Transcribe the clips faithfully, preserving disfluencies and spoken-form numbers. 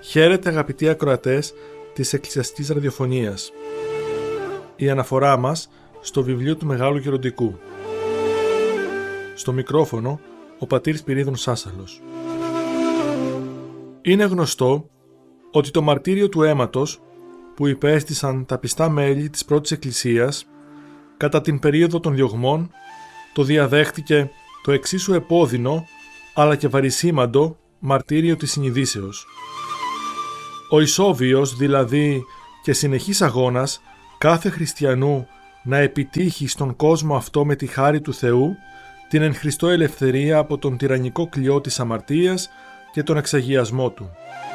Χαίρετε αγαπητοί ακροατές της Εκκλησιαστικής Ραδιοφωνίας. Η αναφορά μας στο βιβλίο του Μεγάλου Γεροντικού. Στο μικρόφωνο ο πατήρ Πυρίδων Σάσαλος. Είναι γνωστό ότι το μαρτύριο του αίματος που υπέστησαν τα πιστά μέλη της πρώτης Εκκλησίας κατά την περίοδο των διωγμών το διαδέχτηκε το εξίσου επώδυνο αλλά και βαρισίμαντο μαρτύριο της συνειδήσεως. Ο ισόβιος, δηλαδή και συνεχής αγώνας κάθε χριστιανού να επιτύχει στον κόσμο αυτό με τη χάρη του Θεού την εν Χριστώ ελευθερία από τον τυραννικό κλειό της αμαρτίας και τον εξαγιασμό του.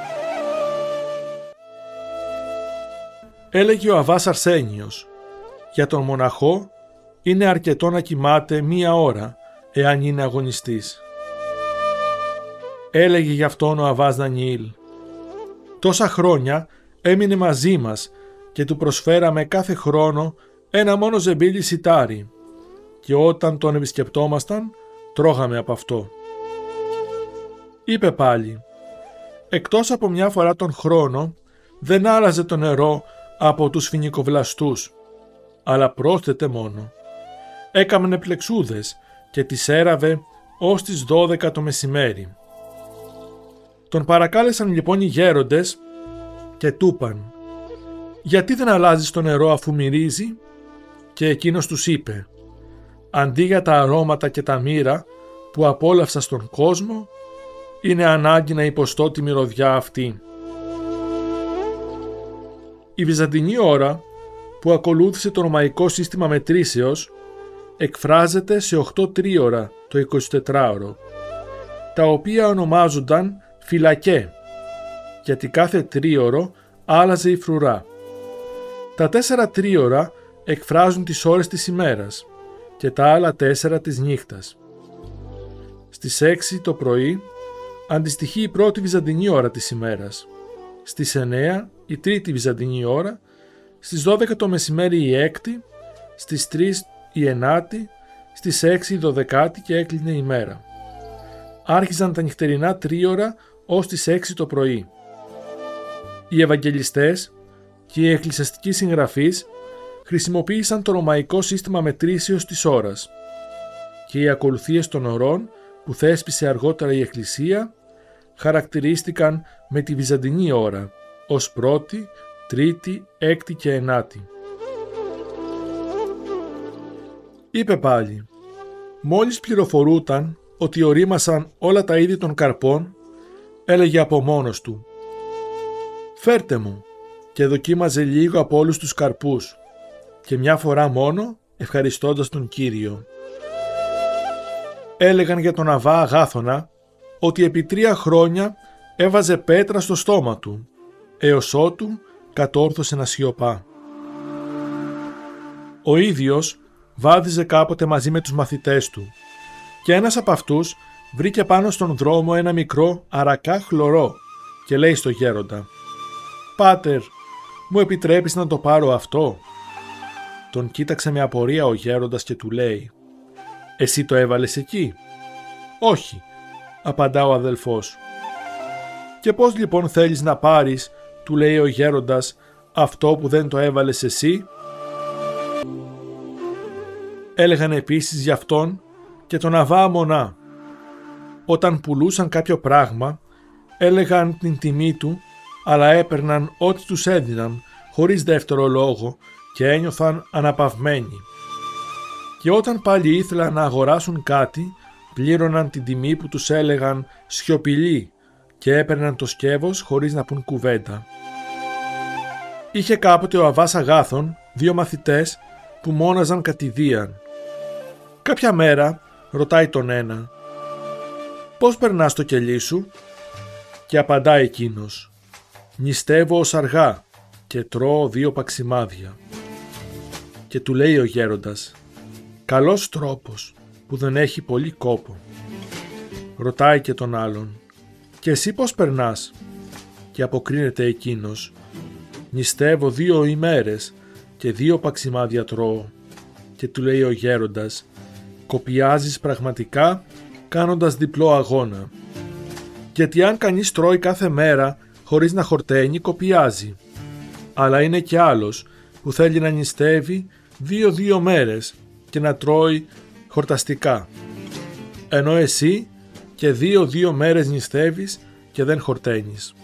Έλεγε ο Αββάς Αρσένιος, για τον μοναχό είναι αρκετό να κοιμάται μία ώρα εάν είναι αγωνιστής. Έλεγε γι' αυτόν ο Αββάς Δανιήλ. Τόσα χρόνια έμεινε μαζί μας και του προσφέραμε κάθε χρόνο ένα μόνο ζεμπίλι σιτάρι και όταν τον επισκεπτόμασταν τρώγαμε από αυτό. Είπε πάλι, εκτός από μια φορά τον χρόνο δεν άλλαζε το νερό από τους φοινικοβλαστούς, αλλά πρόσθετε μόνο. Έκαμνε πλεξούδες και τις έραβε ως τις δώδεκα το μεσημέρι. Τον παρακάλεσαν λοιπόν οι γέροντες και του είπαν «Γιατί δεν αλλάζεις το νερό αφού μυρίζει?» Και εκείνος τους είπε «Αντί για τα αρώματα και τα μύρα που απόλαυσα στον κόσμο, είναι ανάγκη να υποστώ τη μυρωδιά αυτή». Η βυζαντινή ώρα που ακολούθησε το ρωμαϊκό σύστημα μετρήσεως εκφράζεται σε οκτώ τρίωρα το εικοσιτετράωρο, τα οποία ονομάζονταν φυλακέ, γιατί κάθε τρίωρο άλλαζε η φρουρά. Τα τέσσερα τρίωρα εκφράζουν τις ώρες της ημέρας και τα άλλα τέσσερα της νύχτας. Στις έξι το πρωί αντιστοιχεί η πρώτη βυζαντινή ώρα της ημέρας, στις εννέα η τρίτη βυζαντινή ώρα, στις δώδεκα το μεσημέρι η έκτη, στις τρεις η ενάτη, στις έξι η δωδεκάτη και έκλεινε η μέρα. Άρχιζαν τα νυχτερινά τρίωρα ως τις έξι το πρωί. Οι Ευαγγελιστές και οι εκκλησιαστικοί συγγραφείς χρησιμοποίησαν το ρωμαϊκό σύστημα μετρήσεως της ώρας και οι ακολουθίες των ωρών που θέσπισε αργότερα η Εκκλησία χαρακτηρίστηκαν με τη βυζαντινή ώρα ως πρώτη, τρίτη, έκτη και ενάτη. Είπε πάλι, μόλις πληροφορούταν ότι ορίμασαν όλα τα είδη των καρπών, έλεγε από μόνος του «Φέρτε μου» και δοκίμαζε λίγο από όλους τους καρπούς και μια φορά μόνο ευχαριστώντας τον Κύριο. Έλεγαν για τον Αββά Αγάθωνα ότι επί τρία χρόνια έβαζε πέτρα στο στόμα του έως ότου κατόρθωσε να σιωπά. Ο ίδιος βάδιζε κάποτε μαζί με τους μαθητές του και ένας από αυτούς βρήκε πάνω στον δρόμο ένα μικρό αρακά χλωρό και λέει στο γέροντα «Πάτερ, μου επιτρέπεις να το πάρω αυτό?» Τον κοίταξε με απορία ο γέροντας και του λέει «Εσύ το έβαλες εκεί?» «Όχι», απαντά ο αδελφός. «Και πώς λοιπόν θέλεις να πάρεις?» του λέει ο γέροντας «αυτό που δεν το έβαλες εσύ?» Έλεγαν επίσης για αυτόν και τον Αββά Μονά. Όταν πουλούσαν κάποιο πράγμα, έλεγαν την τιμή του, αλλά έπαιρναν ό,τι τους έδιναν, χωρίς δεύτερο λόγο και ένιωθαν αναπαυμένοι. Και όταν πάλι ήθελαν να αγοράσουν κάτι, πλήρωναν την τιμή που τους έλεγαν σιωπηλή και έπαιρναν το σκεύος χωρίς να πουν κουβέντα. Είχε κάποτε ο Αββάς Αγάθων δύο μαθητές που μόναζαν κατηδίαν. Κάποια μέρα ρωτάει τον ένα «Πώς περνάς το κελί σου?» Και απαντά εκείνος «Νηστεύω ως αργά και τρώω δύο παξιμάδια». Και του λέει ο γέροντας «Καλός τρόπος που δεν έχει πολύ κόπο». Ρωτάει και τον άλλον «Και εσύ πώς περνάς?» Και αποκρίνεται εκείνος «Νηστεύω δύο ημέρες και δύο παξιμάδια τρώω». Και του λέει ο γέροντας «Κοπιάζεις πραγματικά κάνοντας διπλό αγώνα. Γιατί αν κανείς τρώει κάθε μέρα χωρίς να χορταίνει κοπιάζει. Αλλά είναι κι άλλος που θέλει να νηστεύει δύο-δύο μέρες και να τρώει χορταστικά. Ενώ εσύ και δύο-δύο μέρες νηστεύεις και δεν χορταίνεις.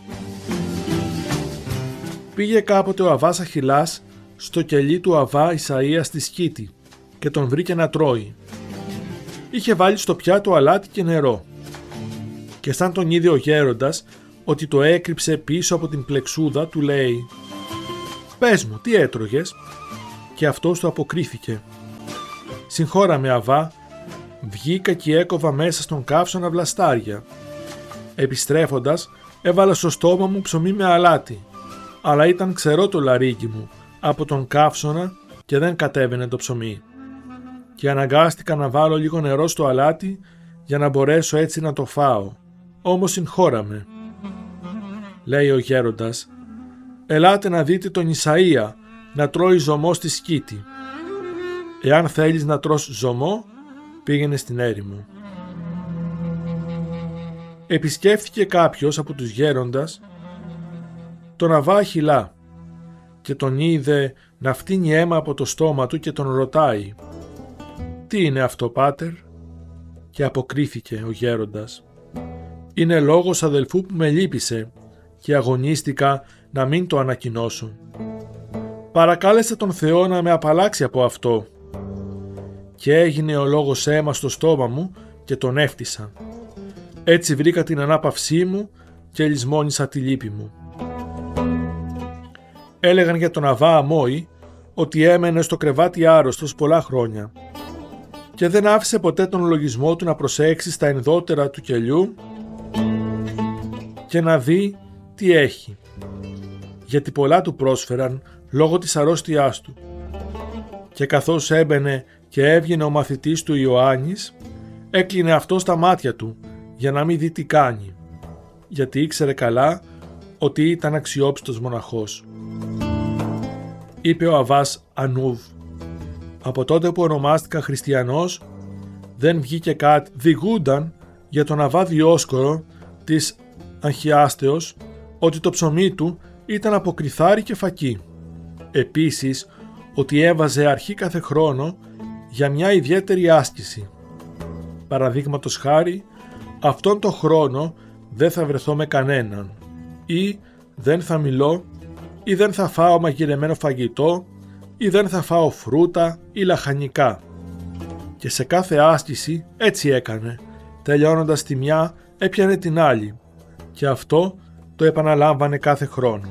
Πήγε κάποτε ο Αβάς Αχιλλάς στο κελί του Αβά Ισαΐα στη Σκήτη και τον βρήκε να τρώει. Είχε βάλει στο πιάτο αλάτι και νερό. Και σαν τον είδε ο γέροντας ότι το έκρυψε πίσω από την πλεξούδα, του λέει «Πες μου, τι έτρωγες?» Και αυτός του αποκρίθηκε «Συγχώρα με, Αβά, βγήκα και έκοβα μέσα στον καύσωνα βλαστάρια. Επιστρέφοντας έβαλα στο στόμα μου ψωμί με αλάτι, αλλά ήταν ξερό το λαρίκι μου από τον καύσωνα και δεν κατέβαινε το ψωμί. Και αναγκάστηκα να βάλω λίγο νερό στο αλάτι για να μπορέσω έτσι να το φάω. Όμως συγχώρα με». Λέει ο γέροντας «Ελάτε να δείτε τον Ισαΐα να τρώει ζωμό στη Σκήτη. Εάν θέλεις να τρως ζωμό, πήγαινε στην έρημο». Επισκέφθηκε κάποιος από τους γέροντας τον Αβά Αχιλλά και τον είδε να φτύνει αίμα από το στόμα του και τον ρωτάει «Τι είναι αυτό, πάτερ?» Και αποκρίθηκε ο γέροντας «Είναι λόγος αδελφού που με λύπησε και αγωνίστηκα να μην το ανακοινώσω. Παρακάλεσα τον Θεό να με απαλλάξει από αυτό και έγινε ο λόγος αίμα στο στόμα μου και τον έφτισα. Έτσι βρήκα την ανάπαυσή μου και λησμόνισα τη λύπη μου». Έλεγαν για τον Αβά Αμόη ότι έμενε στο κρεβάτι άρρωστος πολλά χρόνια και δεν άφησε ποτέ τον λογισμό του να προσέξει στα ενδότερα του κελιού και να δει τι έχει, γιατί πολλά του πρόσφεραν λόγω της αρρώστιάς του. Και καθώς έμπαινε και έβγαινε ο μαθητής του Ιωάννης, έκλεινε αυτό τα μάτια του για να μην δει τι κάνει, γιατί ήξερε καλά ότι ήταν αξιόπιστος μοναχός. Είπε ο Αβάς Ανούβ «Από τότε που ονομάστηκα χριστιανός δεν βγήκε κάτι». Διηγούνταν για τον Αβά Διόσκορο της Αγχιάστεως ότι το ψωμί του ήταν από κριθάρι και φακί. Επίσης ότι έβαζε αρχή κάθε χρόνο για μια ιδιαίτερη άσκηση. Παραδείγματος χάρη, αυτόν τον χρόνο δεν θα βρεθώ με κανέναν ή δεν θα μιλώ ή δεν θα φάω μαγειρεμένο φαγητό ή δεν θα φάω φρούτα ή λαχανικά. Και σε κάθε άσκηση έτσι έκανε, τελειώνοντας τη μια έπιανε την άλλη και αυτό το επαναλάμβανε κάθε χρόνο.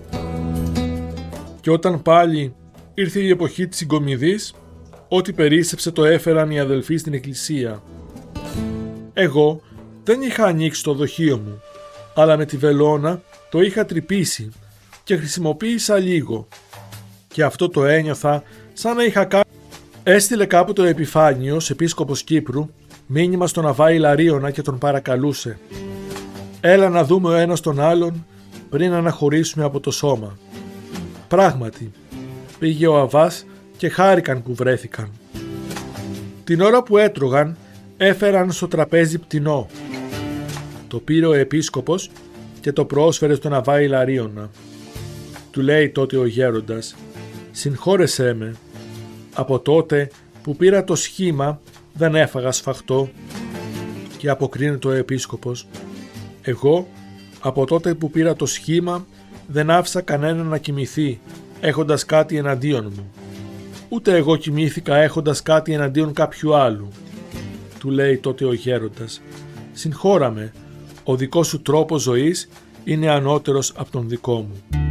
Και όταν πάλι ήρθε η εποχή της συγκομιδής, ό,τι περίσσεψε το έφεραν οι αδελφοί στην εκκλησία. Εγώ δεν είχα ανοίξει το δοχείο μου, αλλά με τη βελόνα το είχα τρυπήσει και χρησιμοποίησα λίγο. Και αυτό το ένιωθα σαν να είχα κάνει. Έστειλε κάποτε ο Επιφάνιος, επίσκοπος Κύπρου, μήνυμα στον Αβά Ιλαρίωνα και τον παρακαλούσε «Έλα να δούμε ο ένας τον άλλον πριν αναχωρήσουμε από το σώμα». Πράγματι, πήγε ο Αβάς και χάρηκαν που βρέθηκαν. Την ώρα που έτρωγαν, έφεραν στο τραπέζι πτηνό. Το πήρε ο επίσκοπος και το πρόσφερε στον Αβά Ιλαρίωνα. Του λέει τότε ο γέροντας «Συγχώρεσέ με, από τότε που πήρα το σχήμα δεν έφαγα σφαχτό». Και αποκρίνεται ο επίσκοπος «Εγώ από τότε που πήρα το σχήμα δεν άφησα κανέναν να κοιμηθεί έχοντας κάτι εναντίον μου. Ούτε εγώ κοιμήθηκα έχοντας κάτι εναντίον κάποιου άλλου». Του λέει τότε ο γέροντας «Συγχώρα με, ο δικός σου τρόπος ζωής είναι ανώτερος από τον δικό μου».